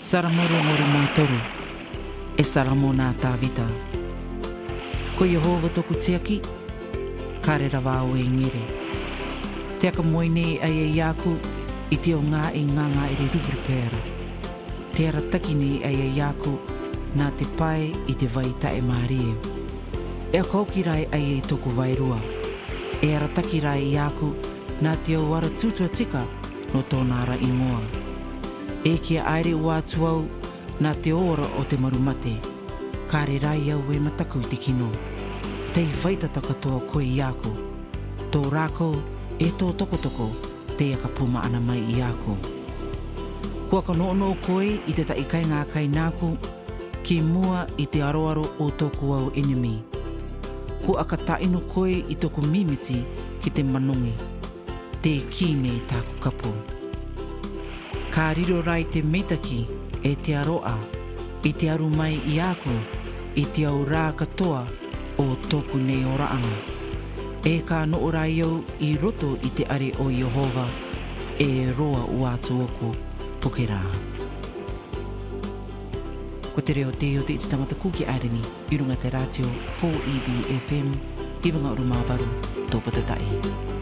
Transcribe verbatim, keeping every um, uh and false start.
Saramoro moro mātoru, e saramo nā tāwita. Ko Yehova toku tiaki, karera wāo e ngere. Te aka moine ai e iaku, i te o ngā e nganga e re rubri pēra. Te ara taki nei ai e iaku, nā te pai i te vai tae mārie. E a kauki rai ai e toku wairua. E ara taki rai iaku, nā te au ara tutua tika no tōna ara ingoa. E kia aere ua tuau nā te ora o te marumate. Kāre rai au e matakau te kino. Tei whaitata katoa koe i ako. Tō rākou e tō toko toko te aka puma ana mai i ako. Kua ka noono koe i te tai kai ngā kai nāku ki mua i te aroaro o tōku au enemy. Kua ka tainu koe i tōku mimiti ki te manongi. Te kine i tāku kapu. Ka riro rai te meitaki e te aroa, i te aru mai i ako, i te au rā katoa o tōku nei o raanga. E ka noo rai au i roto i te are o Yehova, e roa ua atu oku pokerā. Ko te reo te o te iti tangata kuki aireni, i runga te ratio four E B F M, i wanga uru māwaru, tōpata tai.